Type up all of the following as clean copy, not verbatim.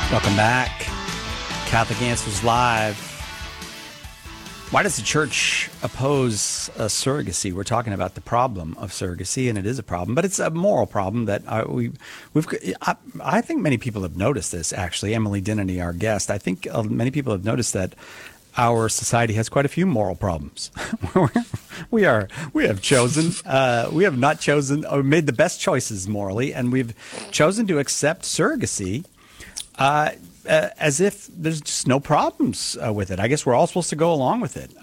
Welcome back. Catholic Answers Live. Why does the church oppose surrogacy? We're talking about the problem of surrogacy, and it is a problem, but it's a moral problem that I think many people have noticed this, actually. Emily Dennedy, our guest, I think many people have noticed that our society has quite a few moral problems. we have not chosen or made the best choices morally, and we've chosen to accept surrogacy as if there's just no problems with it. I guess we're all supposed to go along with it.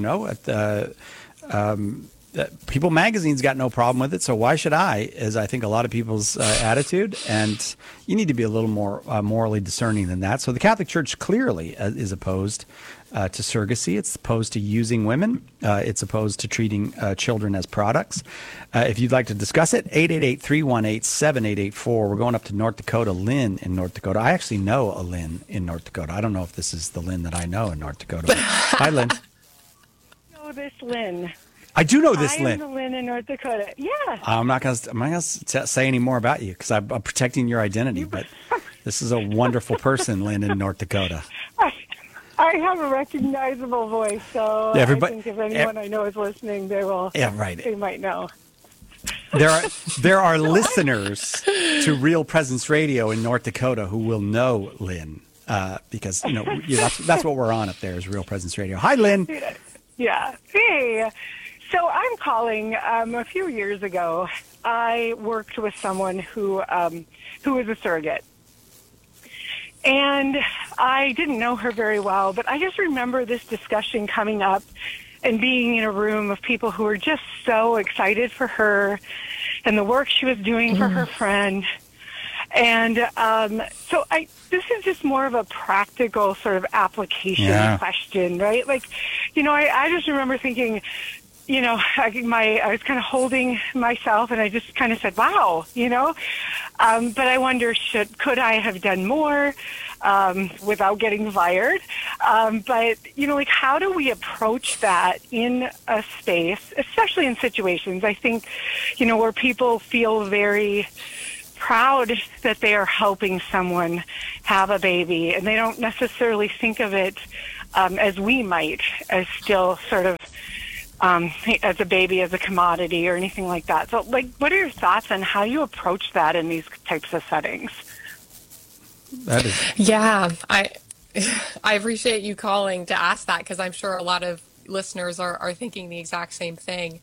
People Magazine's got no problem with it, so why should I? Is I think a lot of people's attitude, and you need to be a little more morally discerning than that. So the Catholic Church clearly is opposed to surrogacy. It's opposed to using women. It's opposed to treating children as products. If you'd like to discuss it, 888-318-7884. We're going up to North Dakota. Lynn in North Dakota. I actually know a Lynn in North Dakota. I don't know if this is the Lynn that I know in North Dakota. Hi, Lynn. I know this Lynn. I do know this Lynn. I am the Lynn in North Dakota. Yeah. I'm not going to say any more about you because I'm protecting your identity, but this is a wonderful person, Lynn in North Dakota. I have a recognizable voice, so I think if anyone I know is listening, they will. Yeah, right. They might know. There are listeners to Real Presence Radio in North Dakota who will know Lynn because that's what we're on up there is Real Presence Radio. Hi, Lynn. Yeah. Hey. So I'm calling. A few years ago, I worked with someone who was a surrogate. And I didn't know her very well, but I just remember this discussion coming up and being in a room of people who were just so excited for her and the work she was doing for her friend. And so this is just more of a practical sort of application question, right? Like, I just remember thinking, I was kind of holding myself, and I just kind of said, "Wow," But I wonder, could I have done more without getting fired? But how do we approach that in a space, especially in situations? I think, where people feel very proud that they are helping someone have a baby, and they don't necessarily think of it as we might, as still sort of. As a baby, as a commodity or anything like that. So, what are your thoughts on how you approach that in these types of settings? Yeah, I appreciate you calling to ask that because I'm sure a lot of listeners are thinking the exact same thing.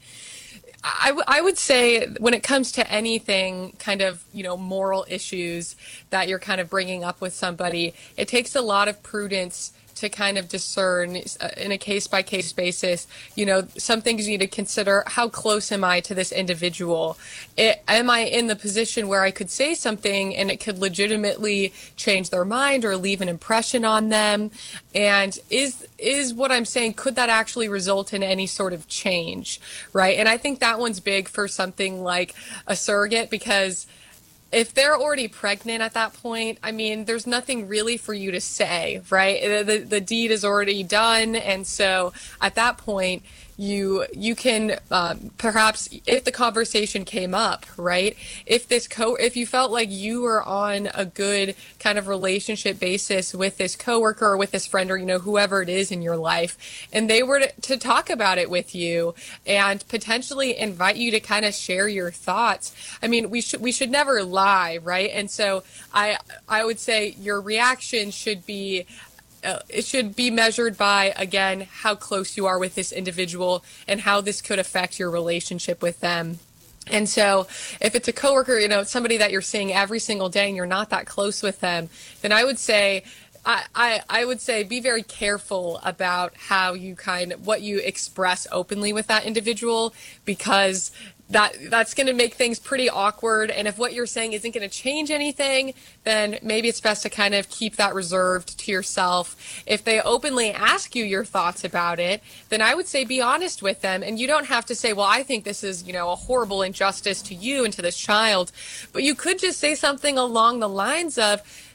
I would say when it comes to anything kind of, moral issues that you're kind of bringing up with somebody, it takes a lot of prudence to kind of discern in a case-by-case basis, some things you need to consider. How close am I to this individual? Am I in the position where I could say something and it could legitimately change their mind or leave an impression on them? And is what I'm saying, could that actually result in any sort of change, right? And I think that one's big for something like a surrogate because if they're already pregnant at that point, I mean, there's nothing really for you to say, right? The deed is already done. And so at that point, you can perhaps, if the conversation came up, right? If you felt like you were on a good kind of relationship basis with this coworker or with this friend or whoever it is in your life, and they were to talk about it with you and potentially invite you to kind of share your thoughts. I mean, we should never lie, right? And so I would say your reaction should be. It should be measured by, again, how close you are with this individual and how this could affect your relationship with them. And so if it's a coworker, somebody that you're seeing every single day and you're not that close with them, then I would say I would say be very careful about how what you express openly with that individual, because that's going to make things pretty awkward. And if what you're saying isn't going to change anything, then maybe it's best to kind of keep that reserved to yourself. If they openly ask you your thoughts about it, then I would say be honest with them. And you don't have to say, well, I think this is, a horrible injustice to you and to this child. But you could just say something along the lines of,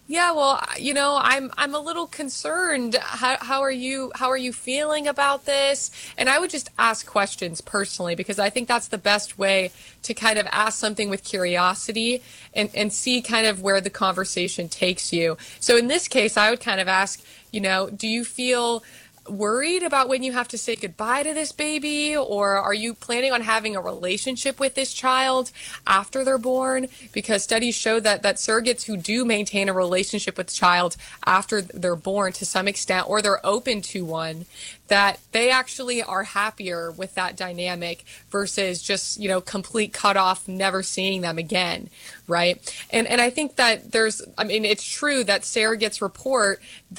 Yeah, well, I'm a little concerned. How are you feeling about this? And I would just ask questions personally because I think that's the best way to kind of ask something with curiosity and see kind of where the conversation takes you. So in this case, I would kind of ask, do you feel worried about when you have to say goodbye to this baby, or are you planning on having a relationship with this child after they're born? Because studies show that surrogates who do maintain a relationship with the child after they're born to some extent, or they're open to one, that they actually are happier with that dynamic versus just, complete cutoff, never seeing them again, right? And I think that it's true that surrogates report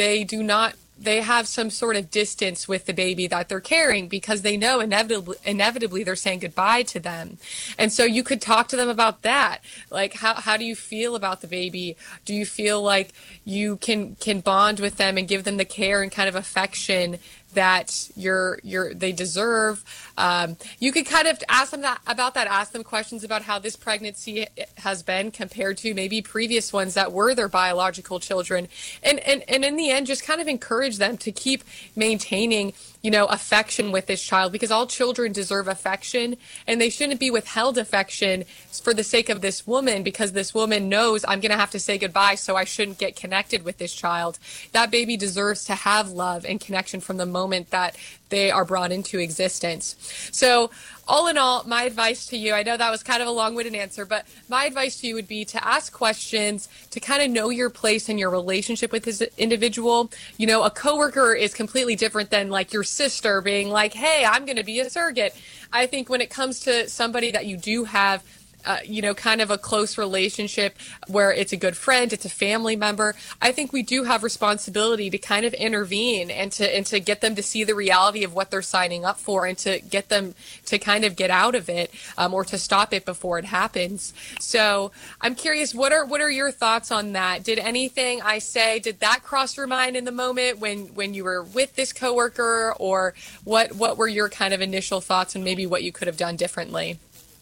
they have some sort of distance with the baby that they're carrying because they know inevitably they're saying goodbye to them. And so you could talk to them about that. Like, how do you feel about the baby? Do you feel like you can bond with them and give them the care and kind of affection that they deserve? You could kind of ask them ask them questions about how this pregnancy has been compared to maybe previous ones that were their biological children, and in the end, just kind of encourage them to keep maintaining affection with this child, because all children deserve affection, and they shouldn't be withheld affection for the sake of this woman, because this woman knows I'm going to have to say goodbye, so I shouldn't get connected with this child. That baby deserves to have love and connection from the moment that they are brought into existence. So all in all, my advice to you, I know that was kind of a long-winded answer, but my advice to you would be to ask questions, to kind of know your place in your relationship with this individual. A coworker is completely different than like your sister being like, hey, I'm going to be a surrogate. I think when it comes to somebody that you do have kind of a close relationship where it's a good friend, it's a family member, I think we do have responsibility to kind of intervene and to get them to see the reality of what they're signing up for, and to get them to kind of get out of it, or to stop it before it happens. So I'm curious, what are your thoughts on that? Did anything I say, did that cross your mind in the moment when you were with this coworker, or what were your kind of initial thoughts and maybe what you could have done differently?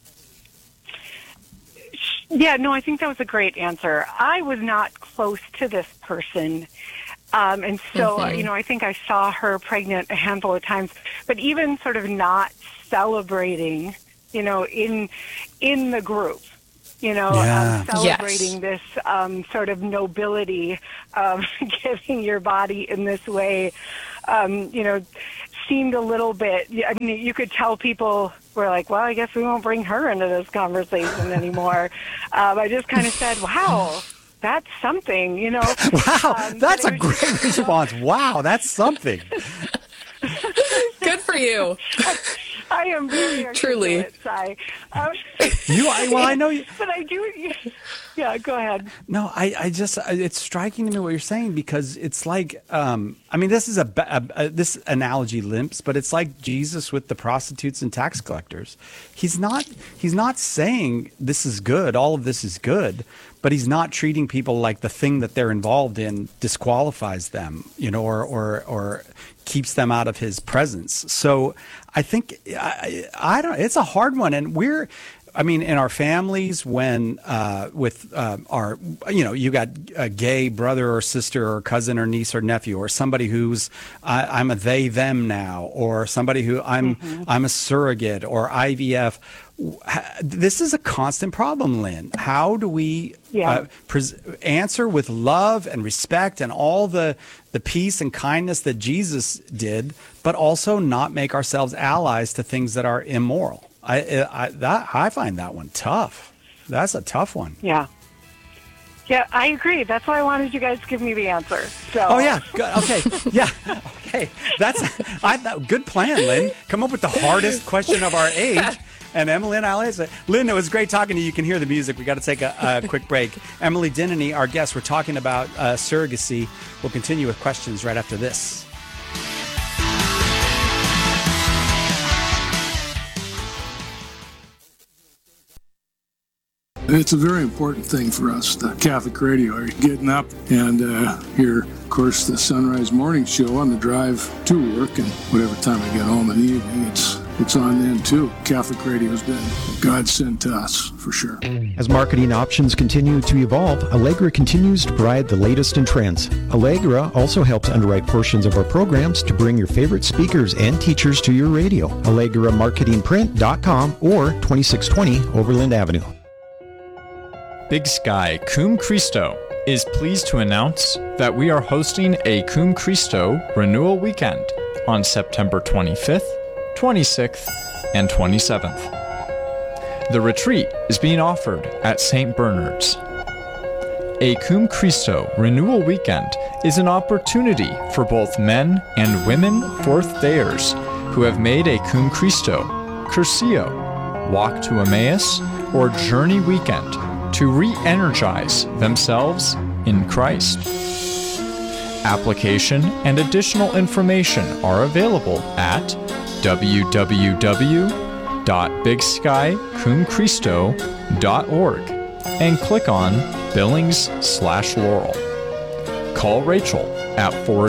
Yeah, no, I think that was a great answer. I was not close to this person. And so, I think I saw her pregnant a handful of times, but even sort of not celebrating, in the group, celebrating this sort of nobility of giving your body in this way, seemed a little bit, I mean, you could tell people were like, well, I guess we won't bring her into this conversation anymore. I just kind of said, wow, that's something, Wow, that's a great response. Wow, that's something. Good for you. I am very articulate, truly. I know you. But I do. Yeah, go ahead. No, I just, it's striking to me what you're saying, because it's like, this is this analogy limps, but it's like Jesus with the prostitutes and tax collectors. He's not saying this is good, all of this is good, but he's not treating people like the thing that they're involved in disqualifies them, or keeps them out of his presence. So I think I don't. It's a hard one, and in our families, when with our, you got a gay brother or sister or cousin or niece or nephew, or somebody who's I'm a they them now, or somebody who I'm a surrogate or IVF. This is a constant problem, Lynn. How do we answer with love and respect and all the peace and kindness that Jesus did, but also not make ourselves allies to things that are immoral? I find that one tough. That's a tough one. Yeah. Yeah, I agree. That's why I wanted you guys to give me the answer. So. Oh yeah. Good. Okay. Yeah. Okay. Good plan, Lynn. Come up with the hardest question of our age. And Emily and I say, Lynn, it was great talking to you. You can hear the music. We got to take a quick break. Emily Dinany, our guest, we're talking about surrogacy. We'll continue with questions right after this. It's a very important thing for us, the Catholic Radio. You're getting up and hear, of course, the Sunrise Morning Show on the drive to work, and whatever time I get home in the evening, it's it's on then too. Catholic Radio has been a godsend to us, for sure. As marketing options continue to evolve, Allegra continues to provide the latest in trends. Allegra also helps underwrite portions of our programs to bring your favorite speakers and teachers to your radio. AllegraMarketingPrint.com or 2620 Overland Avenue. Big Sky Cum Christo is pleased to announce that we are hosting a Cum Christo Renewal Weekend on September 25th, 26th, and 27th. The retreat is being offered at St. Bernard's. A Cum Christo Renewal Weekend is an opportunity for both men and women fourth-dayers who have made a Cum Christo, Curcio, Walk to Emmaus, or Journey Weekend to re-energize themselves in Christ. Application and additional information are available at www.bigskycumchristo.org and click on Billings/Laurel. Call Rachel at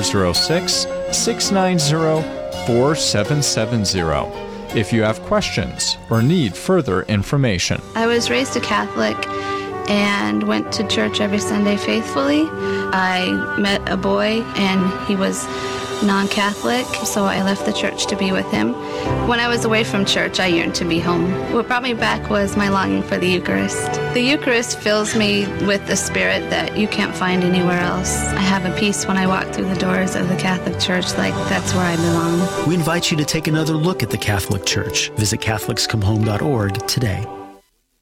406-690-4770 if you have questions or need further information. I was raised a Catholic and went to church every Sunday faithfully. I met a boy and he was non-Catholic, so I left the church to be with him. When I was away from church, I yearned to be home. What brought me back was my longing for the Eucharist. The Eucharist fills me with the spirit that you can't find anywhere else. I have a peace when I walk through the doors of the Catholic Church, like that's where I belong. We invite you to take another look at the Catholic Church. Visit CatholicsComeHome.org today.